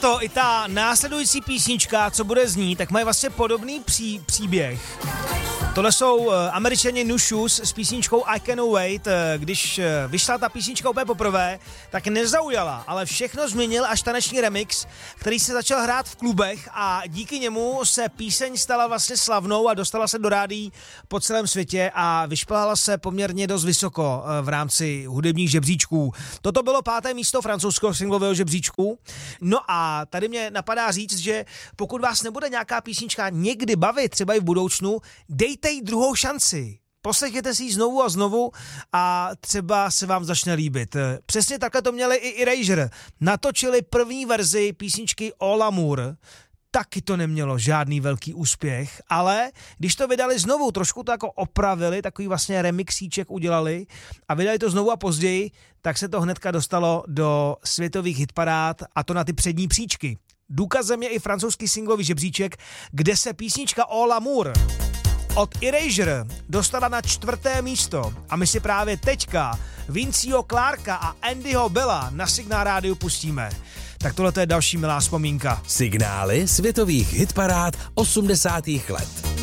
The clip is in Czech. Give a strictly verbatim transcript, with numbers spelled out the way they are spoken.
to i ta následující písnička, co bude znít, tak mají vlastně podobný pří, příběh. Tohle jsou uh, Američani New Shoes s písničkou I Can't Wait. Když uh, vyšla ta písnička úplně poprvé, tak nezaujala, ale všechno změnil až taneční remix, který se začal hrát v klubech a díky němu se píseň stala vlastně slavnou a dostala se do rádií po celém světě a vyšplhala se poměrně dost vysoko uh, v rámci hudebních žebříčků. Toto bylo páté místo francouzského singlového žebříčku. No a tady mě napadá říct, že pokud vás nebude nějaká písnička někdy bavit, třeba i v budoucnu, dejte jí druhou šanci. Poslechněte si ji znovu a znovu a třeba se vám začne líbit. Přesně takhle to měli i Erasure. Natočili první verzi písničky All Amour. Taky to nemělo žádný velký úspěch, ale když to vydali znovu, trošku to jako opravili, takový vlastně remixíček udělali a vydali to znovu a později, tak se to hnedka dostalo do světových hitparád a to na ty přední příčky. Důkazem je i francouzský singlový žebříček, kde se písnička All Amour od Erasure dostala na čtvrté místo a my si právě teďka Vinceyho Clarka a Andyho Bella na Signál rádiu pustíme. Tak tohle je další milá vzpomínka. Signály světových hitparád osmdesátých let.